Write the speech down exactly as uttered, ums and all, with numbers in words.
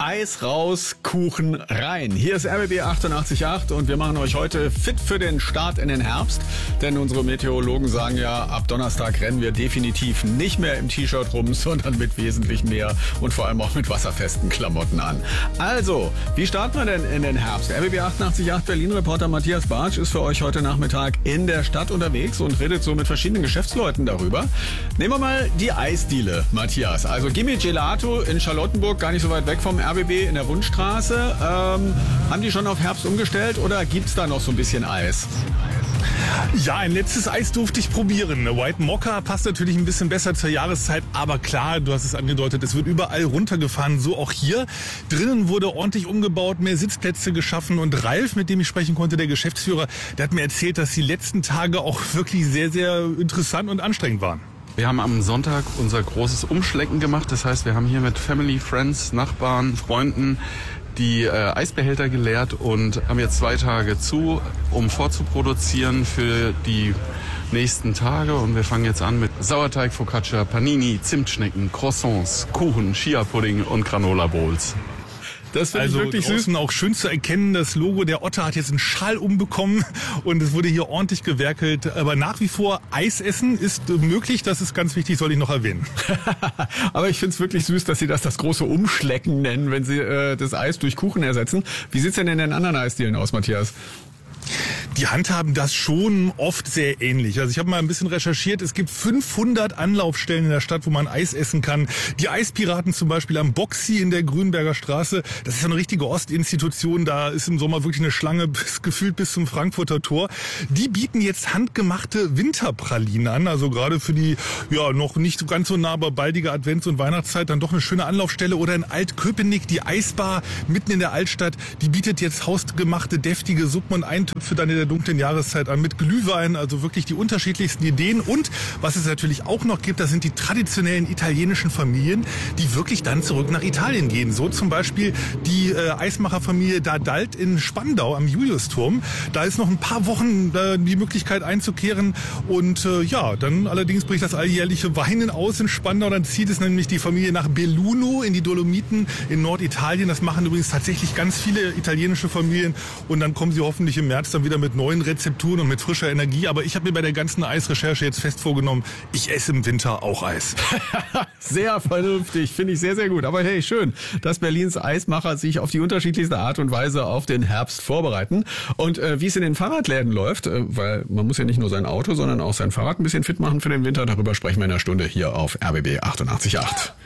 Eis raus, Kuchen rein. Hier ist R B B achtundachtzig Komma acht und wir machen euch heute fit für den Start in den Herbst. Denn unsere Meteorologen sagen ja, ab Donnerstag rennen wir definitiv nicht mehr im T-Shirt rum, sondern mit wesentlich mehr und vor allem auch mit wasserfesten Klamotten an. Also, wie starten wir denn in den Herbst? R B B achtundachtzig Komma acht Berlin-Reporter Matthias Bartsch ist für euch heute Nachmittag in der Stadt unterwegs und redet so mit verschiedenen Geschäftsleuten darüber. Nehmen wir mal die Eisdiele, Matthias. Also Gimme Gelato in Charlottenburg, gar nicht so weit weg vom R B B in der Wunschstraße. Ähm, haben die schon auf Herbst umgestellt oder gibt's da noch so ein bisschen Eis? Ja, ein letztes Eis durfte ich probieren. White Mocha passt natürlich ein bisschen besser zur Jahreszeit, aber klar, du hast es angedeutet, es wird überall runtergefahren, so auch hier. Drinnen wurde ordentlich umgebaut, mehr Sitzplätze geschaffen und Ralf, mit dem ich sprechen konnte, der Geschäftsführer, der hat mir erzählt, dass die letzten Tage auch wirklich sehr, sehr interessant und anstrengend waren. Wir haben am Sonntag unser großes Umschlecken gemacht. Das heißt, wir haben hier mit Family, Friends, Nachbarn, Freunden die äh, Eisbehälter geleert und haben jetzt zwei Tage zu, um vorzuproduzieren für die nächsten Tage. Und wir fangen jetzt an mit Sauerteig, Focaccia, Panini, Zimtschnecken, Croissants, Kuchen, Chia-Pudding und Granola-Bowls. Das finde also ich wirklich süß. Auch schön zu erkennen, das Logo der Otter hat jetzt einen Schal umbekommen und es wurde hier ordentlich gewerkelt. Aber nach wie vor Eis essen ist möglich, das ist ganz wichtig, soll ich noch erwähnen. Aber ich finde es wirklich süß, dass Sie das das große Umschlecken nennen, wenn Sie äh, das Eis durch Kuchen ersetzen. Wie sieht's denn in den anderen Eisdielen aus, Matthias? Die handhaben das schon oft sehr ähnlich. Also ich habe mal ein bisschen recherchiert. Es gibt fünfhundert Anlaufstellen in der Stadt, wo man Eis essen kann. Die Eispiraten zum Beispiel am Boxy in der Grünberger Straße. Das ist eine richtige Ostinstitution. Da ist im Sommer wirklich eine Schlange bis, gefühlt bis zum Frankfurter Tor. Die bieten jetzt handgemachte Winterpralinen an. Also gerade für die ja noch nicht ganz so nah, aber baldige Advents- und Weihnachtszeit dann doch eine schöne Anlaufstelle. Oder in Altköpenick, die Eisbar mitten in der Altstadt. Die bietet jetzt hausgemachte, deftige Suppen und Eintöpfe dann in der dunklen Jahreszeit an mit Glühwein, also wirklich die unterschiedlichsten Ideen. Und was es natürlich auch noch gibt, das sind die traditionellen italienischen Familien, die wirklich dann zurück nach Italien gehen. So zum Beispiel die äh, Eismacherfamilie Dadalt in Spandau am Juliusturm. Da ist noch ein paar Wochen äh, die Möglichkeit einzukehren. Und äh, ja, dann allerdings bricht das alljährliche Weinen aus in Spandau. Dann zieht es nämlich die Familie nach Belluno in die Dolomiten in Norditalien. Das machen übrigens tatsächlich ganz viele italienische Familien. Und dann kommen sie hoffentlich im März dann wieder mit neuen Rezepturen und mit frischer Energie. Aber ich habe mir bei der ganzen Eisrecherche jetzt fest vorgenommen, ich esse im Winter auch Eis. Sehr vernünftig, finde ich sehr, sehr gut. Aber hey, schön, dass Berlins Eismacher sich auf die unterschiedlichste Art und Weise auf den Herbst vorbereiten. Und äh, wie es in den Fahrradläden läuft, äh, weil man muss ja nicht nur sein Auto, sondern auch sein Fahrrad ein bisschen fit machen für den Winter. Darüber sprechen wir in einer Stunde hier auf R B B achtundachtzig Komma acht.